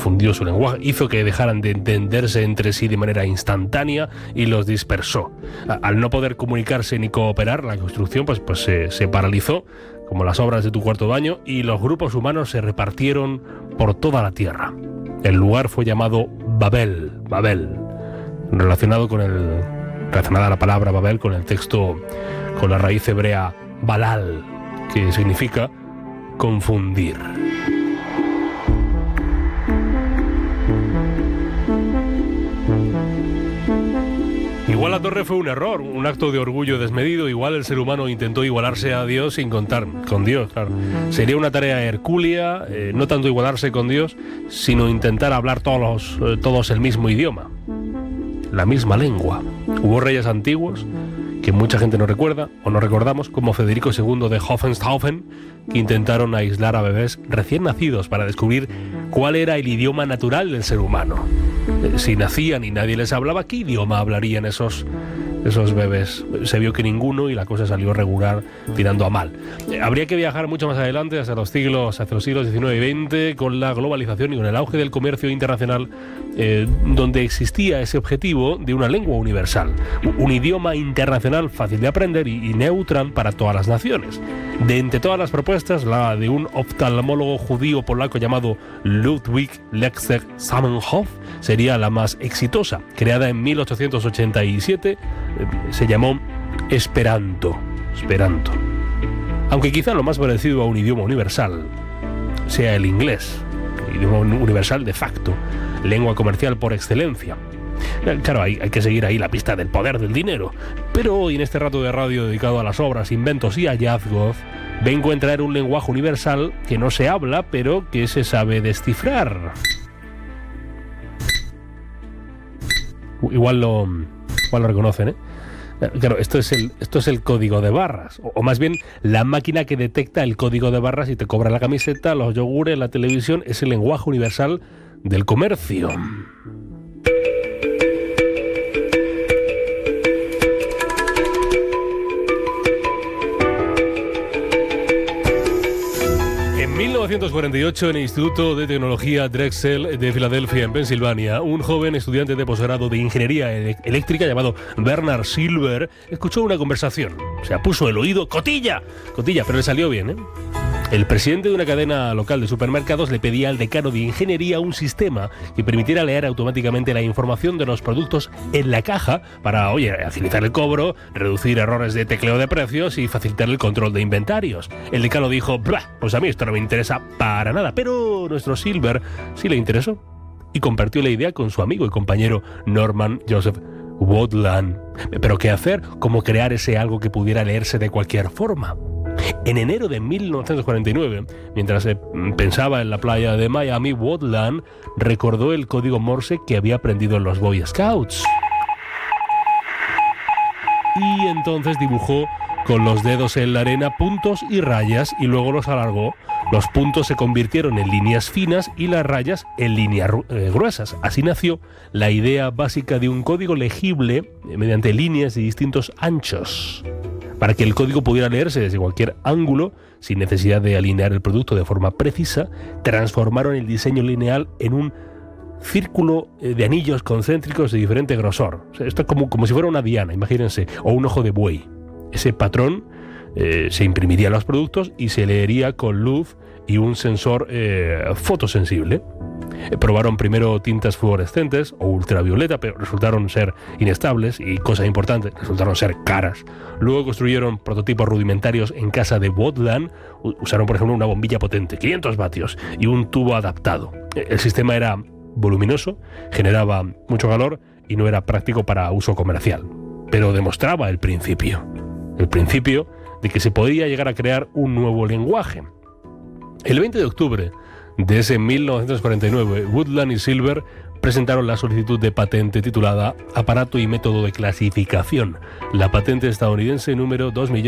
confundió su lenguaje, hizo que dejaran de entenderse entre sí de manera instantánea y los dispersó. Al no poder comunicarse ni cooperar, la construcción pues se paralizó, como las obras de tu cuarto baño, y los grupos humanos se repartieron por toda la tierra. El lugar fue llamado Babel, relacionada la palabra Babel con el texto, con la raíz hebrea Balal, que significa confundir. Igual la torre fue un error, un acto de orgullo desmedido. Igual el ser humano intentó igualarse a Dios sin contar con Dios, claro. Sería una tarea hercúlea, no tanto igualarse con Dios, sino intentar hablar todos el mismo idioma, la misma lengua. Hubo reyes antiguos que mucha gente no recuerda o no recordamos, como Federico II de Hohenstaufen, que intentaron aislar a bebés recién nacidos para descubrir cuál era el idioma natural del ser humano. Si nacían y nadie les hablaba, ¿qué idioma hablarían esos bebés? Se vio que ninguno y la cosa salió regular, tirando a mal. Habría que viajar mucho más adelante, hacia los siglos XIX y XX, con la globalización y con el auge del comercio internacional, donde existía ese objetivo de una lengua universal, un idioma internacional fácil de aprender y neutral para todas las naciones. De entre todas las propuestas, la de un oftalmólogo judío polaco llamado Ludwig Lexer Zamenhof sería la más exitosa. Creada en 1887, se llamó Esperanto. Aunque quizá lo más parecido a un idioma universal sea el inglés, idioma universal de facto, lengua comercial por excelencia. Claro, hay que seguir ahí la pista del poder del dinero. Pero hoy, en este rato de radio dedicado a las obras, inventos y hallazgos, vengo a traer un lenguaje universal que no se habla, pero que se sabe descifrar. Igual lo reconocen, ¿eh? Claro, esto es el código de barras, o más bien la máquina que detecta el código de barras y te cobra la camiseta, los yogures, la televisión. Es el lenguaje universal del comercio. En 1948, en el Instituto de Tecnología Drexel de Filadelfia, en Pensilvania, un joven estudiante de posgrado de ingeniería eléctrica llamado Bernard Silver escuchó una conversación. O sea, puso el oído, cotilla, pero le salió bien, ¿eh? El presidente de una cadena local de supermercados le pedía al decano de ingeniería un sistema que permitiera leer automáticamente la información de los productos en la caja para, agilizar el cobro, reducir errores de tecleo de precios y facilitar el control de inventarios. El decano dijo, pues a mí esto no me interesa para nada, pero nuestro Silver sí le interesó y compartió la idea con su amigo y compañero Norman Joseph Woodland. ¿Pero qué hacer? ¿Cómo crear ese algo que pudiera leerse de cualquier forma? En enero de 1949, mientras pensaba en la playa de Miami, Woodland recordó el código Morse que había aprendido en los Boy Scouts. Y entonces dibujó con los dedos en la arena puntos y rayas y luego los alargó. Los puntos se convirtieron en líneas finas y las rayas en líneas gruesas. Así nació la idea básica de un código legible mediante líneas de distintos anchos. Para que el código pudiera leerse desde cualquier ángulo, sin necesidad de alinear el producto de forma precisa, transformaron el diseño lineal en un círculo de anillos concéntricos de diferente grosor. O sea, esto es como si fuera una diana, imagínense, o un ojo de buey. Ese patrón se imprimiría en los productos y se leería con luz y un sensor fotosensible. Probaron primero tintas fluorescentes o ultravioleta, pero resultaron ser inestables y, cosa importante, resultaron ser caras. Luego construyeron prototipos rudimentarios en casa de Woodland. Usaron, por ejemplo, una bombilla potente, 500 vatios, y un tubo adaptado. El sistema era voluminoso, generaba mucho calor y no era práctico para uso comercial. Pero demostraba el principio de que se podía llegar a crear un nuevo lenguaje. El 20 de octubre de ese 1949, Woodland y Silver presentaron la solicitud de patente titulada Aparato y Método de Clasificación. La patente estadounidense número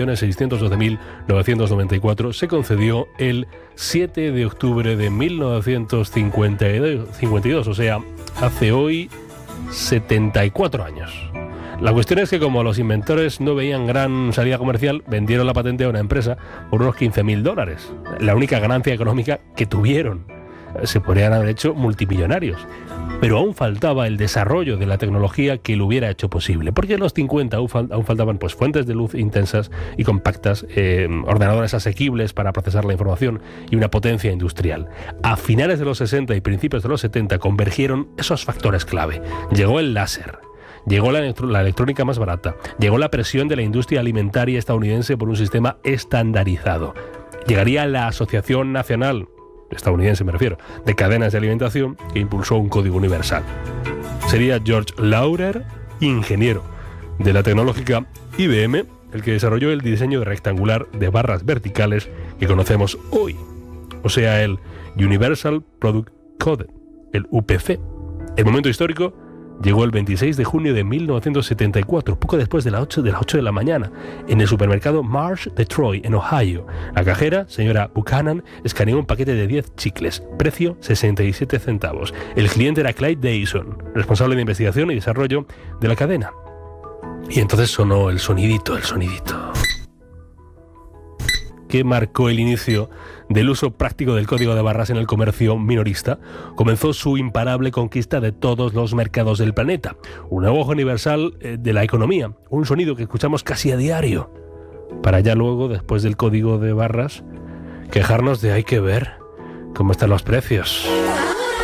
2.612.994 se concedió el 7 de octubre de 1952, o sea, hace hoy 74 años. La cuestión es que, como los inventores no veían gran salida comercial, vendieron la patente a una empresa por unos $15.000, la única ganancia económica que tuvieron. se podrían haber hecho multimillonarios. Pero aún faltaba el desarrollo de la tecnología que lo hubiera hecho posible, porque en los 50 aún faltaban pues fuentes de luz intensas y compactas, ordenadores asequibles para procesar la información y una potencia industrial. A finales de los 60 y principios de los 70 convergieron esos factores clave. Llegó el láser. Llegó la electrónica más barata. Llegó la presión de la industria alimentaria estadounidense por un sistema estandarizado. Llegaría la Asociación Nacional, estadounidense me refiero, de Cadenas de Alimentación, que impulsó un código universal. Sería George Laurer, ingeniero de la tecnológica IBM, el que desarrolló el diseño rectangular de barras verticales que conocemos hoy. O sea, el Universal Product Code, el UPC. El momento histórico llegó el 26 de junio de 1974, poco después de las 8 de la mañana, en el supermercado Marsh de Troy, en Ohio. La cajera, señora Buchanan, escaneó un paquete de 10 chicles, precio 67 centavos. El cliente era Clyde Dyson, responsable de investigación y desarrollo de la cadena. Y entonces sonó el sonidito, que marcó el inicio del uso práctico del código de barras en el comercio minorista. Comenzó su imparable conquista de todos los mercados del planeta. Un nuevo universal de la economía, un sonido que escuchamos casi a diario, para ya luego, después del código de barras, quejarnos de hay que ver cómo están los precios.